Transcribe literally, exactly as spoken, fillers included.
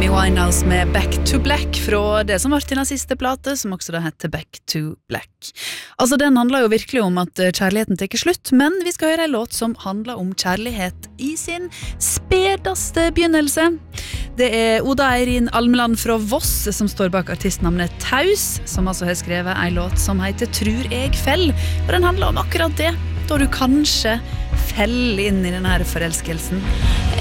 Amy Winehouse med Back to Black fra det som var til den siste plate, som også da heter Back to Black. Altså, den handler jo virkelig om at kjærligheten tar slutt, men vi skal høre en låt som handler om kjærlighet i sin spedeste begynnelse. Det er Oda Eirin Almeland fra Voss som står bak artistnavnet Taus, som altså har skrevet en låt som heter Trur jeg fell, og den handler om akkurat det, da du kanskje feller inn i denne her forelskelsen.